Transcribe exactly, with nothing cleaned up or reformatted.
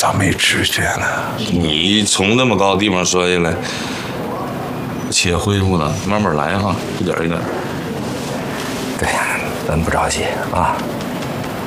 咋没知觉呢？ 你从那么高的地方摔下来，且恢复了，慢慢来哈，一点一点。 对呀，咱不着急啊。